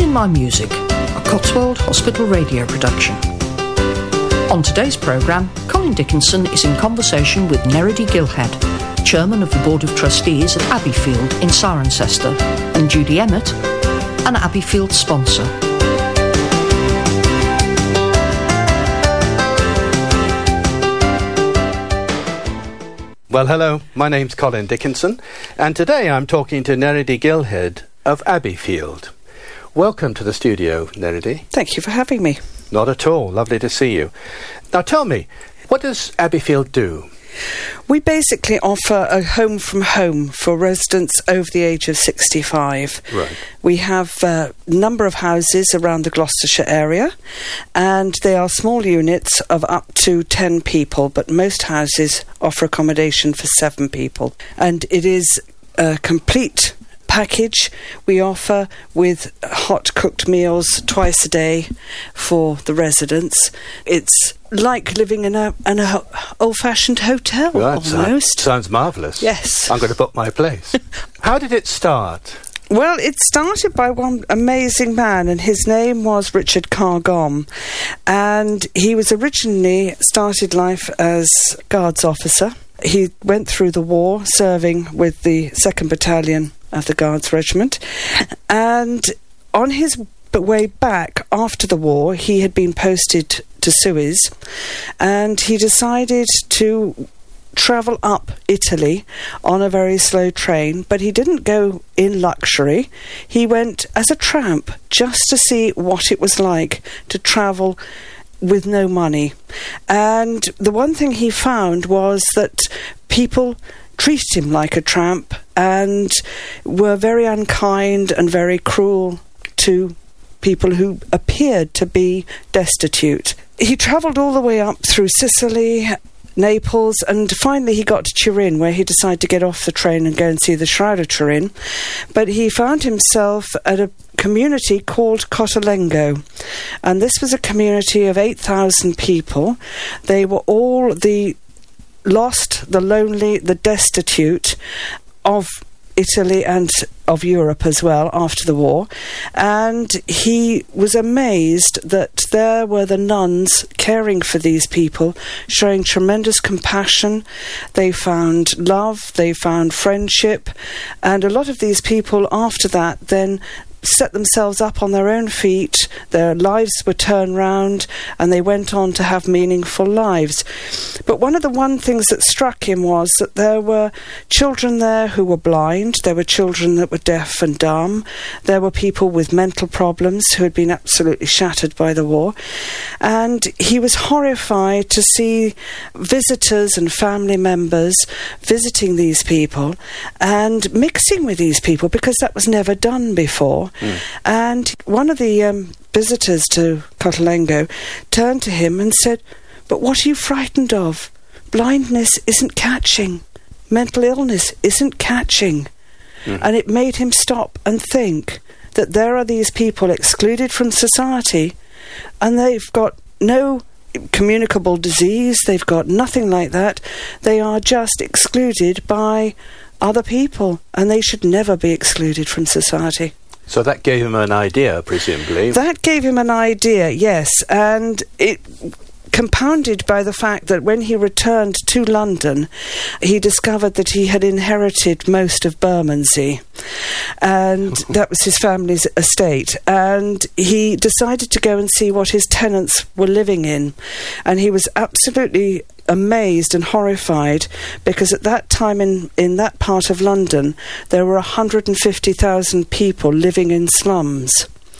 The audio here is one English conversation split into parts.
Sing My Music, a Cotswold Hospital radio production. On today's programme, Colin Dickinson is in conversation with Neredy Gilhead, Chairman of the Board of Trustees at Abbeyfield in Cirencester, and Judy Emmett, an Abbeyfield sponsor. Well, hello, my name's Colin Dickinson, and today I'm talking to Neredy Gilhead of Abbeyfield. Welcome to the studio, Neredy. Thank you for having me. Not at all. Lovely to see you. Now tell me, what does Abbeyfield do? We basically offer a home from home for residents over the age of 65. Right. We have a number of houses around the Gloucestershire area, and they are small units of up to 10 people, but most houses offer accommodation for 7 people. And it is a complete package we offer, with hot cooked meals twice a day for the residents. It's like living in an old-fashioned hotel, almost. Sounds marvellous. Yes. I'm going to book my place. How did it start? Well, it started by one amazing man, and his name was Richard Cargom, and he was originally started life as Guards officer. He went through the war serving with the 2nd Battalion of the Guards Regiment, and on his way back after the war he had been posted to Suez, and he decided to travel up Italy on a very slow train, but he didn't go in luxury. He went as a tramp just to see what it was like to travel with no money. And the one thing he found was that people treated him like a tramp and were very unkind and very cruel to people who appeared to be destitute. He travelled all the way up through Sicily, Naples, and finally he got to Turin, where he decided to get off the train and go and see the Shroud of Turin. But he found himself at a community called Cottolengo, and this was a community of 8,000 people. They were all the lost, the lonely, the destitute of Italy and of Europe as well after the war, and he was amazed that there were the nuns caring for these people, showing tremendous compassion. They found love, they found friendship, and a lot of these people after that then set themselves up on their own feet. Their lives were turned round and they went on to have meaningful lives. But one of the things that struck him was that there were children there who were blind, there were children that were deaf and dumb, there were people with mental problems who had been absolutely shattered by the war, and he was horrified to see visitors and family members visiting these people and mixing with these people, because that was never done before. And one of the visitors to Cottolengo turned to him and said, "But what are you frightened of? Blindness isn't catching. Mental illness isn't catching." And it made him stop and think that there are these people excluded from society, and they've got no communicable disease, they've got nothing like that. They are just excluded by other people, and they should never be excluded from society. So that gave him an idea, presumably. That gave him an idea, yes, and it compounded by the fact that when he returned to London, he discovered that he had inherited most of Bermondsey, and that was his family's estate, and he decided to go and see what his tenants were living in, and he was absolutely amazed and horrified, because at that time in that part of London there were 150,000 people living in slums.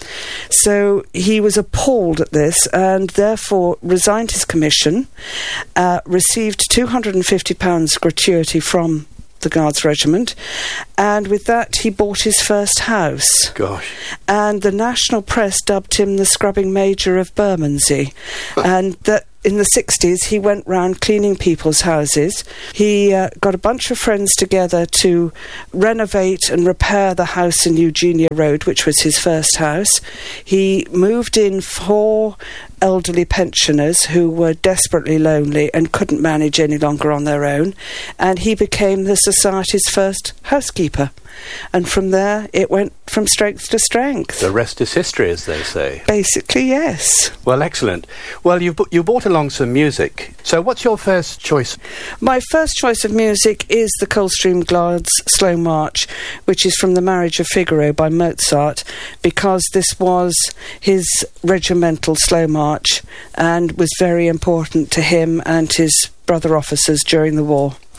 So he was appalled at this, and therefore resigned his commission, received £250 gratuity from the Guards Regiment, and with that he bought his first house. Gosh. And the national press dubbed him the scrubbing major of Bermondsey. And that in the 60s he went round cleaning people's houses. He got a bunch of friends together to renovate and repair the house in Eugenia Road, which was his first house. He moved in 4 elderly pensioners who were desperately lonely and couldn't manage any longer on their own, and he became the Society's first housekeeper. And from there, it went from strength to strength. The rest is history, as they say. Basically, yes. Well, excellent. Well, you brought along some music. So what's your first choice? My first choice of music is the Coldstream Guards Slow March, which is from The Marriage of Figaro by Mozart, because this was his regimental slow march and was very important to him and his brother officers during the war.